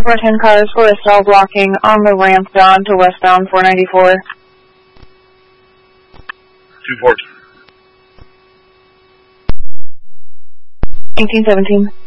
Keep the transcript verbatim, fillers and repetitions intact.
four ten cars for a cell blocking on the ramp down to westbound four ninety-four. two fourteen. eighteen seventeen.